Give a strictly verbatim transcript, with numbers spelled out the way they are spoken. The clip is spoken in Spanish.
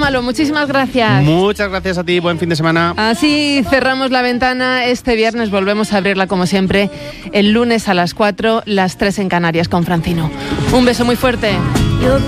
Malo, muchísimas gracias. Muchas gracias a ti, buen fin de semana. Así cerramos la ventana. Este viernes volvemos a abrirla como siempre. El lunes a las cuatro, las tres en Canarias con Francino. Un beso muy fuerte.